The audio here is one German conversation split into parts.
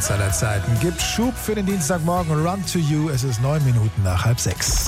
Hits aller Zeiten. Gibt Schub für den Dienstagmorgen. Run to You. Es ist 9 Minuten nach 5:30.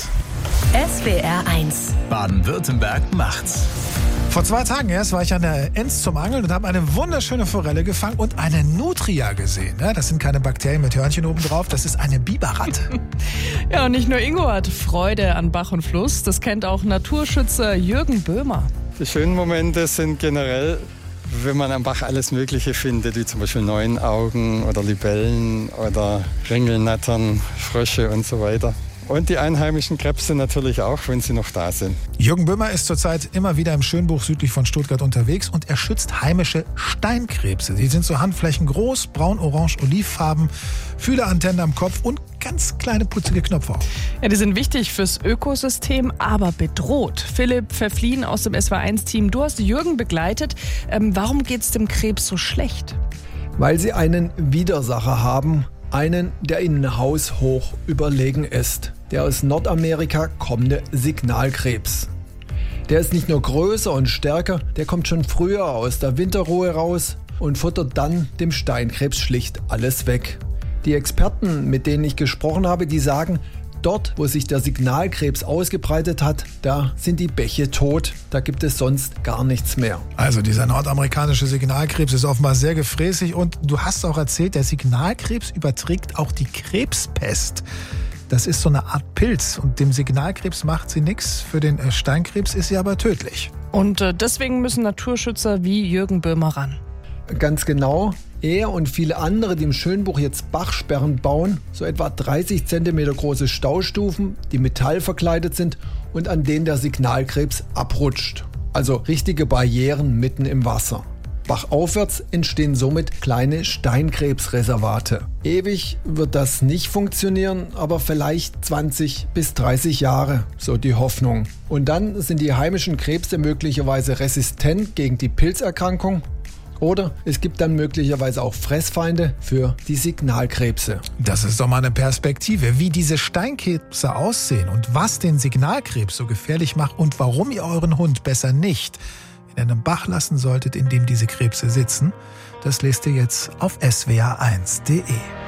SWR 1. Baden-Württemberg macht's. Vor 2 Tagen erst war ich an der Enz zum Angeln und habe eine wunderschöne Forelle gefangen und eine Nutria gesehen. Das sind keine Bakterien mit Hörnchen oben drauf, das ist eine Biberratte. Ja, und nicht nur Ingo hat Freude an Bach und Fluss, das kennt auch Naturschützer Jürgen Böhmer. Die schönen Momente sind generell, wenn man am Bach alles Mögliche findet, wie zum Beispiel Neunaugen oder Libellen oder Ringelnattern, Frösche und so weiter. Und die einheimischen Krebse natürlich auch, wenn sie noch da sind. Jürgen Böhmer ist zurzeit immer wieder im Schönbuch südlich von Stuttgart unterwegs und er schützt heimische Steinkrebse. Die sind so handflächengroß, braun, orange, olivfarben, Fühlerantennen am Kopf und ganz kleine putzige Knöpfe auch. Ja, die sind wichtig fürs Ökosystem, aber bedroht. Philipp Pfefflin aus dem SWR1-Team, du hast Jürgen begleitet. Warum geht's dem Krebs so schlecht? Weil sie einen Widersacher haben. Einen, der ihnen haushoch überlegen ist. Der aus Nordamerika kommende Signalkrebs. Der ist nicht nur größer und stärker, der kommt schon früher aus der Winterruhe raus und futtert dann dem Steinkrebs schlicht alles weg. Die Experten, mit denen ich gesprochen habe, die sagen, dort, wo sich der Signalkrebs ausgebreitet hat, da sind die Bäche tot, da gibt es sonst gar nichts mehr. Also dieser nordamerikanische Signalkrebs ist offenbar sehr gefräßig und du hast auch erzählt, der Signalkrebs überträgt auch die Krebspest. Das ist so eine Art Pilz und dem Signalkrebs macht sie nichts, für den Steinkrebs ist sie aber tödlich. Und deswegen müssen Naturschützer wie Jürgen Böhmer ran. Ganz genau. Er und viele andere, die im Schönbuch jetzt Bachsperren bauen, so etwa 30 cm große Staustufen, die metallverkleidet sind und an denen der Signalkrebs abrutscht. Also richtige Barrieren mitten im Wasser. Bachaufwärts entstehen somit kleine Steinkrebsreservate. Ewig wird das nicht funktionieren, aber vielleicht 20 bis 30 Jahre, so die Hoffnung. Und dann sind die heimischen Krebse möglicherweise resistent gegen die Pilzerkrankung. Oder es gibt dann möglicherweise auch Fressfeinde für die Signalkrebse. Das ist doch mal eine Perspektive, wie diese Steinkrebse aussehen und was den Signalkrebs so gefährlich macht und warum ihr euren Hund besser nicht in einem Bach lassen solltet, in dem diese Krebse sitzen. Das lest ihr jetzt auf swr1.de.